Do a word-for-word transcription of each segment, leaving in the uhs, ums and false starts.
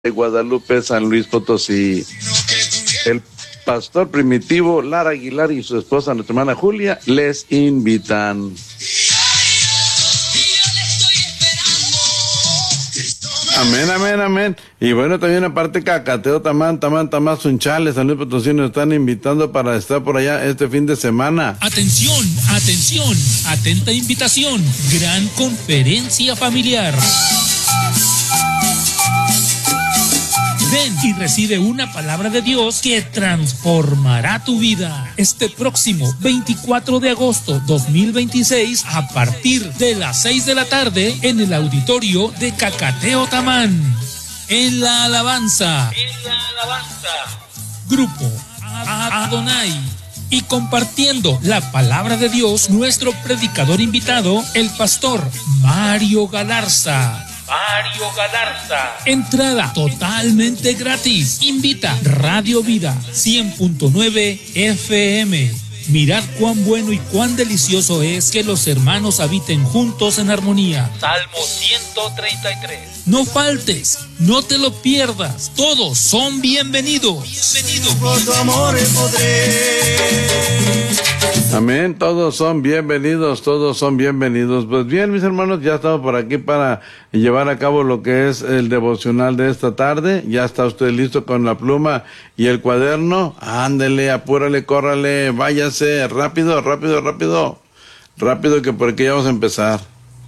de Guadalupe, San Luis Potosí. El pastor primitivo Lara Aguilar y su esposa, nuestra hermana Julia, les invitan. Amén, amén, amén. Y bueno, también aparte Cacateo, Tamán, Tamán, Tamán, Sunchales, San Luis Potosí nos están invitando para estar por allá este fin de semana. Atención, atención, atenta invitación, gran conferencia familiar. Ven y recibe una palabra de Dios que transformará tu vida. Este próximo veinticuatro de agosto dos mil veintiséis, a partir de las seis de la tarde, en el auditorio de Cacateo Tamán. En la alabanza. En la alabanza. Grupo Adonai. Y compartiendo la palabra de Dios, nuestro predicador invitado, el pastor Mario Galarza. Mario Galarza. Entrada totalmente gratis. Invita Radio Vida cien punto nueve F M. Mirad cuán bueno y cuán delicioso es que los hermanos habiten juntos en armonía. Salmo ciento treinta y tres. No faltes, no te lo pierdas. Todos son bienvenidos. Bienvenidos. Por tu amor podré. Amén, todos son bienvenidos, todos son bienvenidos. Pues bien, mis hermanos, ya estamos por aquí para llevar a cabo lo que es el devocional de esta tarde. Ya está usted listo con la pluma y el cuaderno. Ándele, apúrale, córrale, váyase, rápido, rápido, rápido. Rápido, que por aquí ya vamos a empezar.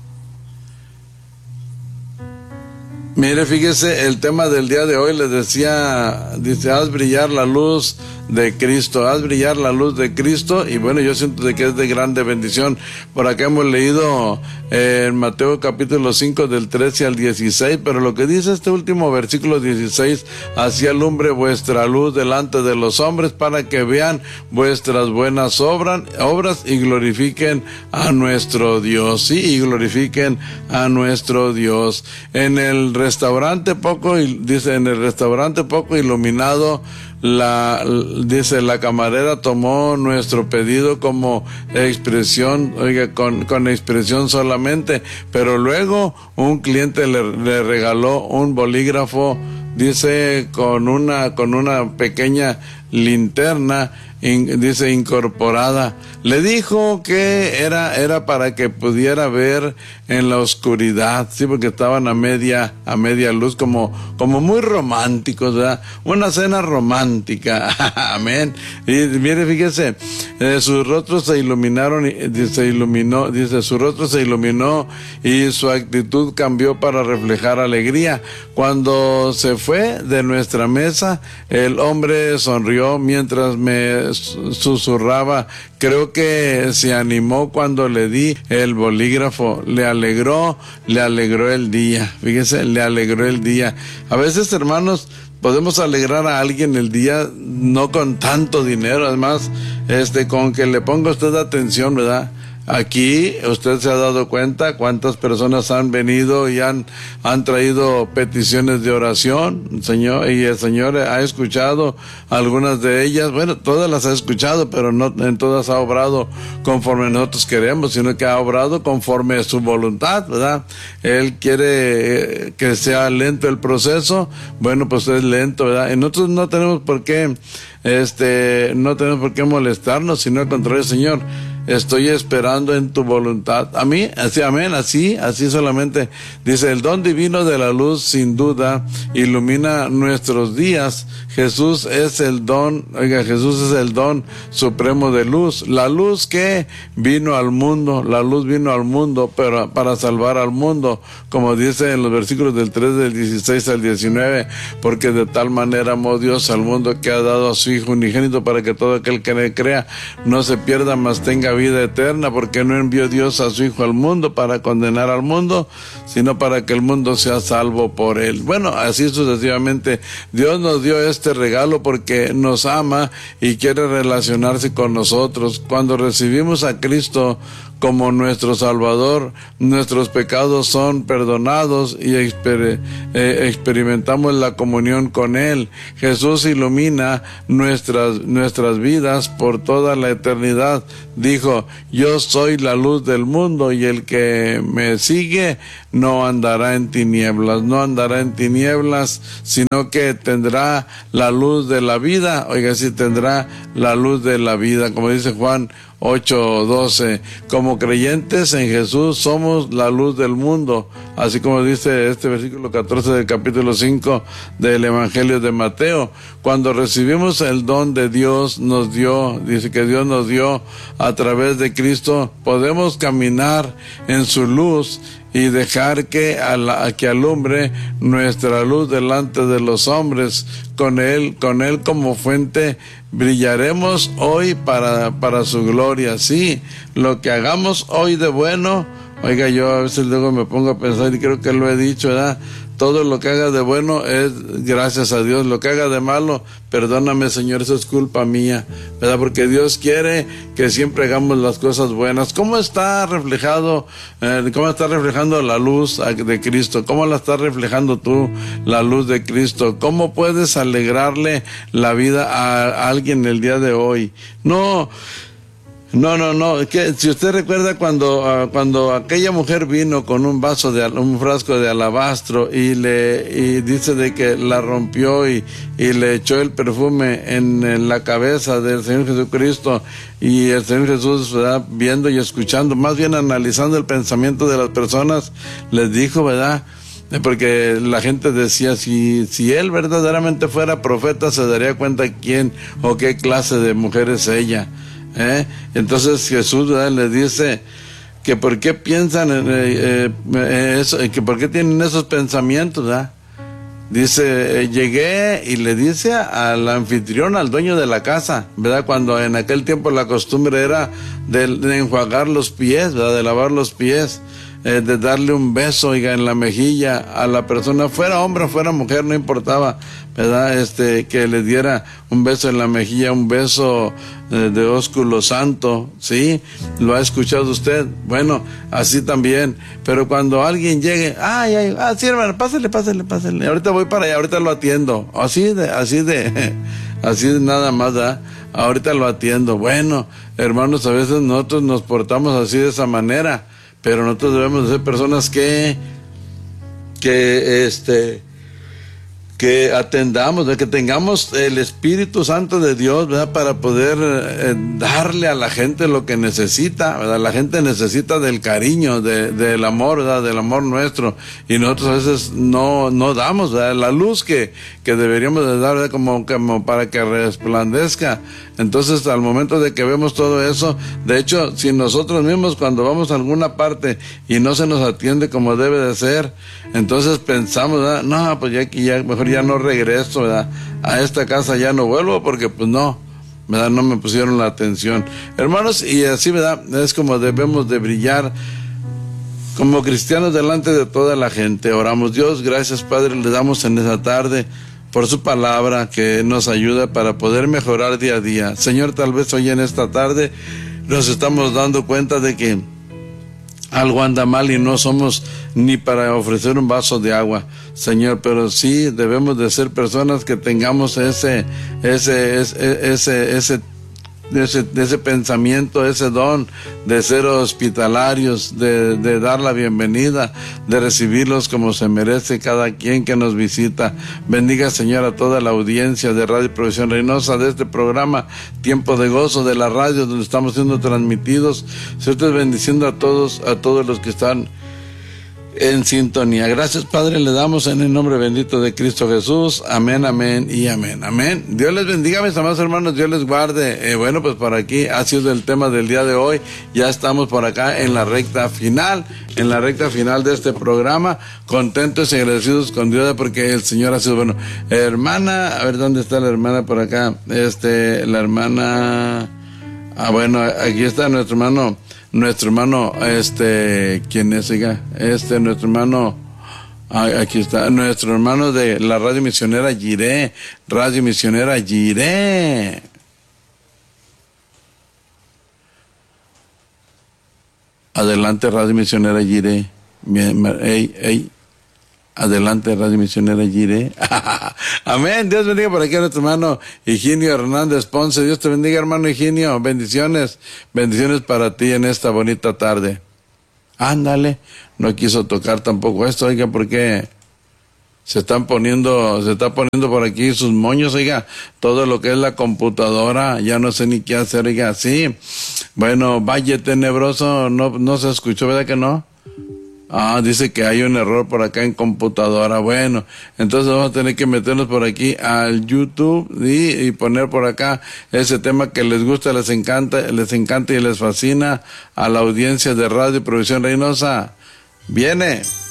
Mire, fíjese, el tema del día de hoy les decía, dice, haz brillar la luz de Cristo, haz brillar la luz de Cristo, y bueno, yo siento de que es de grande bendición. Por acá hemos leído eh, en Mateo capítulo cinco del trece al dieciséis, pero lo que dice este último versículo dieciséis, así alumbre vuestra luz delante de los hombres para que vean vuestras buenas obras, obras y glorifiquen a nuestro Dios, sí, y glorifiquen a nuestro Dios. En el restaurante poco, dice, en el restaurante poco iluminado, La, dice, la camarera tomó nuestro pedido como expresión, oiga, con, con expresión solamente, pero luego un cliente le, le regaló un bolígrafo, dice, con una, con una pequeña linterna, in, dice, incorporada. Le dijo que era, era para que pudiera ver en la oscuridad, sí, porque estaban a media, a media luz, como, como muy románticos, ¿verdad? Una cena romántica, amén. Y mire, fíjese, eh, sus rostros se iluminaron, y, se iluminó, dice, su rostro se iluminó y su actitud cambió para reflejar alegría. Cuando se fue de nuestra mesa, el hombre sonrió mientras me susurraba, creo que se animó cuando le di el bolígrafo, le alegró, le alegró el día, fíjese, le alegró el día. A veces, hermanos, podemos alegrar a alguien el día, no con tanto dinero, además, este, con que le ponga usted atención, ¿verdad? Aquí usted se ha dado cuenta cuántas personas han venido y han, han traído peticiones de oración, Señor, y el Señor ha escuchado algunas de ellas. Bueno, todas las ha escuchado, pero no en todas ha obrado conforme nosotros queremos, sino que ha obrado conforme a su voluntad, ¿verdad? Él quiere que sea lento el proceso, bueno, pues es lento, ¿verdad? Y nosotros no tenemos por qué, este, no tenemos por qué molestarnos, sino al contrario, Señor, estoy esperando en tu voluntad. A mí, así, amén, así, así solamente. Dice, el don divino de la luz, sin duda, ilumina nuestros días. Jesús es el don, oiga, Jesús es el don supremo de luz. La luz que vino al mundo, la luz vino al mundo, pero para salvar al mundo, como dice en los versículos del tres, del dieciséis al diecinueve, porque de tal manera amó Dios al mundo que ha dado a su Hijo unigénito para que todo aquel que le crea no se pierda, mas tenga vida eterna, porque no envió Dios a su Hijo al mundo para condenar al mundo, sino para que el mundo sea salvo por él. Bueno, así sucesivamente. Dios nos dio este regalo porque nos ama y quiere relacionarse con nosotros. Cuando recibimos a Cristo como nuestro Salvador, nuestros pecados son perdonados y exper- eh, experimentamos la comunión con Él. Jesús ilumina nuestras, nuestras vidas por toda la eternidad. Dijo, yo soy la luz del mundo y el que me sigue no andará en tinieblas, no andará en tinieblas, sino que tendrá la luz de la vida. Oiga, sí, tendrá la luz de la vida, como dice Juan ocho doce. Como creyentes en Jesús somos la luz del mundo, así como dice este versículo catorce del capítulo cinco del Evangelio de Mateo. Cuando recibimos el don de Dios, nos dio, dice que Dios nos dio a través de Cristo, podemos caminar en su luz y dejar que, ala, que alumbre nuestra luz delante de los hombres. Con él, con él como fuente brillaremos hoy para, para su gloria. Sí, lo que hagamos hoy de bueno, oiga, yo a veces luego me pongo a pensar y creo que lo he dicho, ¿verdad? Todo lo que haga de bueno es gracias a Dios. Lo que haga de malo, perdóname, Señor, eso es culpa mía, ¿verdad? Porque Dios quiere que siempre hagamos las cosas buenas. ¿Cómo está reflejado, eh, cómo está reflejando la luz de Cristo? ¿Cómo la está reflejando tú, la luz de Cristo? ¿Cómo puedes alegrarle la vida a alguien el día de hoy? No... No, no, no, que si usted recuerda cuando, uh, cuando aquella mujer vino con un vaso de, un frasco de alabastro y le, y dice de que la rompió y, y le echó el perfume en, en la cabeza del Señor Jesucristo, y el Señor Jesús, ¿verdad?, viendo y escuchando, más bien analizando el pensamiento de las personas, les dijo, ¿verdad?, porque la gente decía, si, si él verdaderamente fuera profeta, se daría cuenta quién o qué clase de mujer es ella. ¿Eh? Entonces Jesús, ¿verdad?, le dice que por qué piensan en, eh, eh, eso, que por qué tienen esos pensamientos, ¿verdad? Dice, eh, llegué y le dice al anfitrión, al dueño de la casa, ¿verdad? Cuando en aquel tiempo la costumbre era de, de enjuagar los pies, ¿verdad?, de lavar los pies, eh, de darle un beso, oiga, en la mejilla a la persona, fuera hombre o fuera mujer, no importaba, ¿verdad? Este, que le diera un beso en la mejilla, un beso eh, de ósculo santo, ¿sí? ¿Lo ha escuchado usted? Bueno, así también. Pero cuando alguien llegue, ay, ay, ah, sí, hermano, pásale, pásale, pásale, ahorita voy para allá, ahorita lo atiendo, así de, así de, así de nada más, ¿verdad? Ahorita lo atiendo. Bueno, hermanos, a veces nosotros nos portamos así de esa manera, pero nosotros debemos de ser personas que, que, este, que atendamos, de que tengamos el Espíritu Santo de Dios, ¿verdad?, para poder eh, darle a la gente lo que necesita, ¿verdad? La gente necesita del cariño, de, del amor, ¿verdad?, del amor nuestro, y nosotros a veces no, no damos, ¿verdad?, la luz que, que deberíamos de dar, ¿verdad?, como, como para que resplandezca. Entonces, al momento de que vemos todo eso, de hecho, si nosotros mismos cuando vamos a alguna parte y no se nos atiende como debe de ser, entonces pensamos, ¿verdad?, no, pues ya aquí ya mejor ya no regreso, ¿verdad?, a esta casa ya no vuelvo porque pues no, ¿verdad?, no me pusieron la atención. Hermanos, y así, ¿verdad?, es como debemos de brillar como cristianos delante de toda la gente. Oramos. Dios, gracias, Padre, le damos en esa tarde por su palabra que nos ayuda para poder mejorar día a día. Señor, tal vez hoy en esta tarde nos estamos dando cuenta de que algo anda mal y no somos ni para ofrecer un vaso de agua, Señor, pero sí debemos de ser personas que tengamos ese, ese, ese, ese, ese De ese, de ese pensamiento, ese don de ser hospitalarios, de, de dar la bienvenida, de recibirlos como se merece cada quien que nos visita. Bendiga, Señor, a toda la audiencia de Radio Provisión Reynosa, de este programa Tiempo de Gozo, de la radio donde estamos siendo transmitidos. Señor, usted bendiciendo a todos, a todos los que están en sintonía. Gracias, Padre, le damos en el nombre bendito de Cristo Jesús. Amén, amén y amén. Amén. Dios les bendiga, mis amados hermanos, Dios les guarde. Eh, bueno, pues por aquí ha sido el tema del día de hoy. Ya estamos por acá en la recta final, en la recta final de este programa. Contentos y agradecidos con Dios porque el Señor ha sido bueno. Hermana, a ver, ¿dónde está la hermana por acá? Este, la hermana... Ah, bueno, aquí está nuestro hermano... Nuestro hermano, este, ¿quién es? Oiga, este, nuestro hermano, aquí está, nuestro hermano de la Radio Misionera Jiré, Radio Misionera Jiré. Adelante, Radio Misionera Jiré. Ey, ey. Adelante, Radio Misionera Jiré. Amén. Dios bendiga por aquí a nuestro hermano Higinio Hernández Ponce. Dios te bendiga, hermano Higinio. Bendiciones. Bendiciones para ti en esta bonita tarde. Ándale, no quiso tocar tampoco esto, oiga, porque se están poniendo, se está poniendo por aquí sus moños, oiga, todo lo que es la computadora, ya no sé ni qué hacer, oiga, sí. Bueno, Valle Tenebroso, no, no se escuchó, ¿verdad que no? Ah, dice que hay un error por acá en computadora. Bueno, entonces vamos a tener que meternos por aquí al YouTube y, y poner por acá ese tema que les gusta, les encanta, les encanta y les fascina a la audiencia de Radio Provisión Reynosa. Viene.